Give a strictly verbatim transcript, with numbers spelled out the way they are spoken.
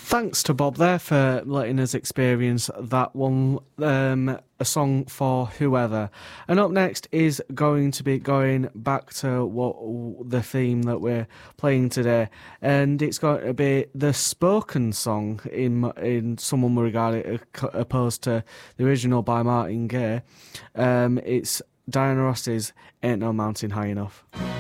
Thanks to Bob there for letting us experience that one, um, a song for whoever. And up next is going to be going back to what the theme that we're playing today, and it's going to be the spoken song in in Someone Will Regard It, opposed to the original by Martin Gaye. Um, it's Diana Ross's Ain't No Mountain High Enough.